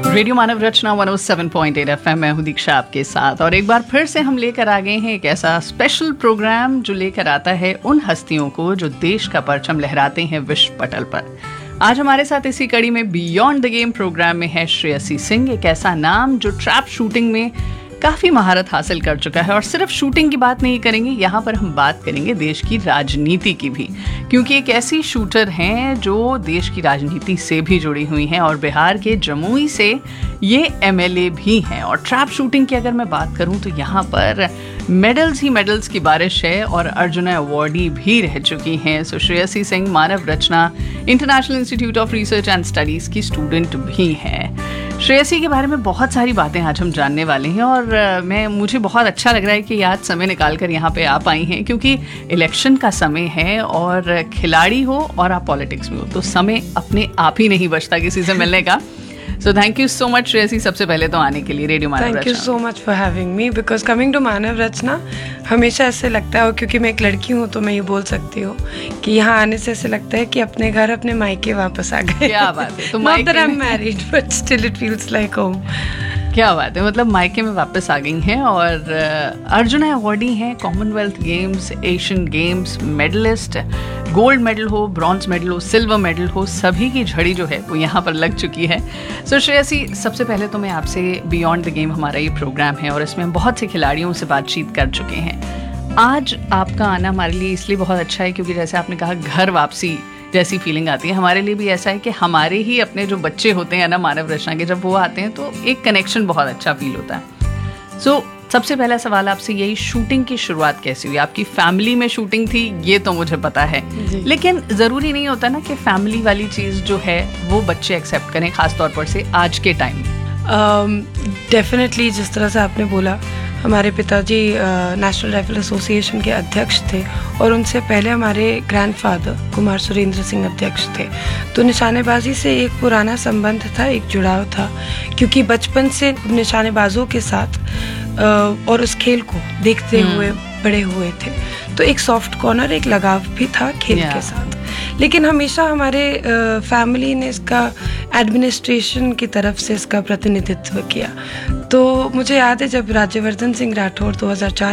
Radio मानव रचना 107.8 FM मैं हूं दीक्षा आपके साथ और एक बार फिर से हम लेकर आ गए हैं एक ऐसा स्पेशल प्रोग्राम जो लेकर आता है उन हस्तियों को जो देश का परचम लहराते हैं विश्व पटल पर। आज हमारे साथ इसी कड़ी में बियॉन्ड द गेम प्रोग्राम में है श्रेयसी सिंह, एक ऐसा नाम जो ट्रैप शूटिंग में काफ़ी महारत हासिल कर चुका है। और सिर्फ शूटिंग की बात नहीं करेंगे, यहाँ पर हम बात करेंगे देश की राजनीति की भी, क्योंकि एक ऐसी शूटर हैं जो देश की राजनीति से भी जुड़ी हुई हैं और बिहार के जमुई से ये MLA भी हैं। और ट्रैप शूटिंग की अगर मैं बात करूँ तो यहाँ पर मेडल्स ही मेडल्स की बारिश है और अर्जुना अवॉर्डी भी रह चुकी हैं। सो श्रेयसी सिंह मानव रचना international institute of research and studies की स्टूडेंट भी हैं। श्रेयसी के बारे में बहुत सारी बातें आज हम जानने वाले हैं और मुझे बहुत अच्छा लग रहा है कि आज समय निकाल कर यहाँ पे आप आई हैं, क्योंकि इलेक्शन का समय है और खिलाड़ी हो और आप पॉलिटिक्स में हो तो समय अपने आप ही नहीं बचता किसी से मिलने का। So thank you so much Shreyasi, सबसे पहले तो आने के लिए radio Manav Rachna. Thank you so much for having me, because coming to मानव रचना हमेशा ऐसे लगता है, क्योंकि मैं एक लड़की हूँ तो मैं ये बोल सकती हूँ कि यहाँ आने से ऐसे लगता है कि अपने घर अपने मायके वापस आ गए। क्या बात है। तो not that I am married but still it feels like home. क्या बात है, मतलब मायके में वापस आ गई हैं और अर्जुना अवॉर्डी हैं, Commonwealth games, Asian games medallist, gold medal हो, ब्रॉन्ज मेडल हो, सिल्वर मेडल हो, सभी की झड़ी जो है वो यहाँ पर लग चुकी है। सो श्रेयसी, सबसे पहले तो मैं आपसे बियॉन्ड द गेम हमारा ये प्रोग्राम है और इसमें हम बहुत से खिलाड़ियों से बातचीत कर चुके हैं। आज आपका आना हमारे लिए इसलिए बहुत अच्छा है क्योंकि जैसे आपने कहा घर वापसी जैसी फीलिंग आती है। हमारे लिए भी ऐसा है कि हमारे ही अपने जो बच्चे होते हैं ना मानव रचना के, जब वो आते हैं तो एक कनेक्शन बहुत अच्छा फील होता है। सो सबसे पहला सवाल आपसे यही, शूटिंग की शुरुआत कैसी हुई? आपकी फैमिली में शूटिंग थी ये तो मुझे पता है, लेकिन ज़रूरी नहीं होता ना कि फैमिली वाली चीज़ जो है वो बच्चे एक्सेप्ट करें, खासतौर पर से आज के टाइम में। डेफिनेटली जिस तरह से आपने बोला, हमारे पिताजी नेशनल राइफल एसोसिएशन के अध्यक्ष थे और उनसे पहले हमारे ग्रैंडफादर कुमार सुरेंद्र सिंह अध्यक्ष थे। तो निशानेबाजी से एक पुराना संबंध था, एक जुड़ाव था, क्योंकि बचपन से निशानेबाजों के साथ और उस खेल को देखते हुए बड़े हुए थे। तो एक सॉफ्ट कॉर्नर, एक लगाव भी था खेल के साथ। लेकिन हमेशा हमारे फैमिली ने इसका एडमिनिस्ट्रेशन की तरफ से इसका प्रतिनिधित्व किया। तो मुझे याद है जब राज्यवर्धन सिंह राठौर 2004